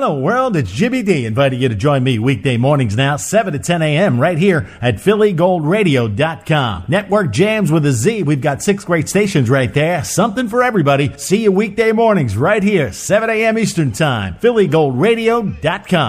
the world? It's Jimmy D inviting you to join me weekday mornings now, 7 to 10 a.m. right here at PhillyGoldRadio.com. Network jams with a Z. We've got 6 great stations right there. Something for everybody. See you weekday mornings right here, 7 a.m. Eastern Time. PhillyGoldRadio.com.